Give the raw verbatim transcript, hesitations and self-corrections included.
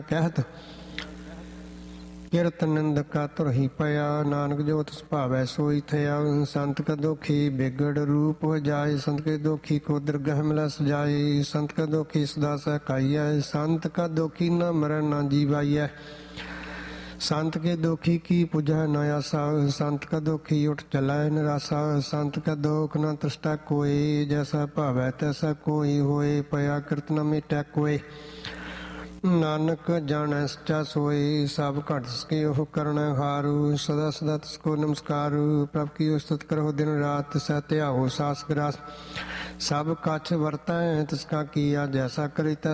ਕਹਿਤ ਕਿਰਤ ਨਿੰਦਕਾ ਤੁਰਹੀ ਪਿਆ। ਨਾਨਕ ਜੋ ਤਿਸ ਭਾਵੈ ਸੋਈ ਥਿਆ। ਸੰਤ ਕਾ ਦੋਖੀ ਬਿਗੜ ਰੂਪ ਹੋ ਜਾਏ। ਸੰਤ ਕੇ ਦੋਖੀ ਕੋ ਦਰਗਹ ਮਿਲੈ ਸਜਾਏ। ਸੰਤ ਕਾ ਦੋਖੀ ਸਦਾ ਸਹਿਕਾਈਐ। ਸੰਤ ਕਾ ਦੋਖੀ ਨਾ ਮਰੈ ਨਾ ਜੀਵਾਈਐ। ਸੰਤ ਕੇ ਦੋਖੀ ਕੀ ਪੁਜੈ ਨ ਆਸਾ। ਸੰਤ ਕਾ ਦੋਖੀ ਉਠ ਚਲੈ ਨਿਰਾਸਾ। ਸੰਤ ਕਾ ਦੋਖ ਨ ਤ੍ਰਿਸ਼ਟਾ ਕੋਇ। ਜੈਸਾ ਭਾਵੈ ਤੈਸਾ ਕੋਈ ਹੋਏ। ਪਿਆ ਕਿਰਤ ਨ ਮੇਟੈ ਕੋਇ। ਨਾਨਕ ਜਾਣੈ ਸੱਚਾ ਸੋਇ। ਸਭ ਘਟ ਸਕੇ ਉਹ ਕਰਣ ਹਾਰੂ। ਸਦਾ ਸਦਾ ਤਿਸ ਕੋ ਨਮਸਕਾਰੂ। ਪ੍ਰਭ ਕੀ ਉਸਤਤ ਕਰੋ ਦਿਨ ਰਾਤ। ਤਿਸੈ ਧਿਆਓ ਸਾਸ ਗਰਾਸ। ਸਭ ਕਛ ਵਰਤੈ ਤਿਸ ਕਾ ਕੀਆ। ਜੈਸਾ ਕਰੇ ਤੈ